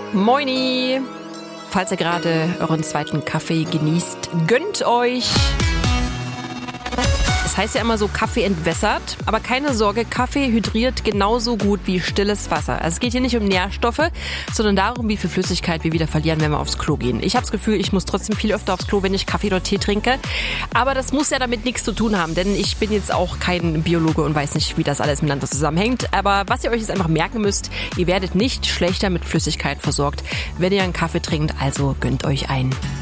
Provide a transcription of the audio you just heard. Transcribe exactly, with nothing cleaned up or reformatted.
Moini! Falls ihr gerade euren zweiten Kaffee genießt, gönnt euch! Es heißt ja immer so, Kaffee entwässert, aber keine Sorge, Kaffee hydriert genauso gut wie stilles Wasser. Also es geht hier nicht um Nährstoffe, sondern darum, wie viel Flüssigkeit wir wieder verlieren, wenn wir aufs Klo gehen. Ich habe das Gefühl, ich muss trotzdem viel öfter aufs Klo, wenn ich Kaffee oder Tee trinke. Aber das muss ja damit nichts zu tun haben, denn ich bin jetzt auch kein Biologe und weiß nicht, wie das alles miteinander zusammenhängt. Aber was ihr euch jetzt einfach merken müsst, ihr werdet nicht schlechter mit Flüssigkeit versorgt, wenn ihr einen Kaffee trinkt, also gönnt euch einen.